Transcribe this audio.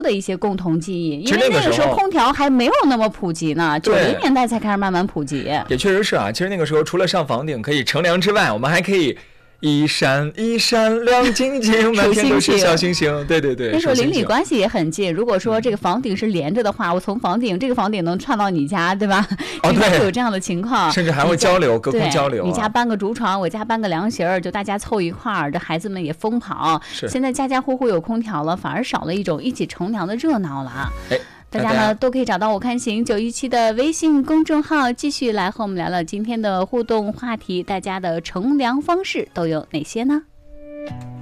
的一些共同记忆， 因为那个时候空调还没有那么普及呢，90年代才开始慢慢普及。 也确实是啊，其实那个时候除了上房顶可以乘凉之外，我们还可以一闪一闪亮晶晶，满天都是小星星。对对对， 那时候邻里关系也很近。如果说这个房顶是连着的话，我从这个房顶能串到你家，对吧？ 哦，对， 有这样的情况， 甚至还会交流，隔空交流。 你家搬个竹床，我家搬个凉席儿，就大家凑一块儿，这孩子们也疯跑。现在家家户户有空调了，反而少了一种一起乘凉的热闹了。大家呢都可以找到我看行917的微信公众号，继续来和我们聊聊今天的互动话题，大家的乘凉方式都有哪些呢？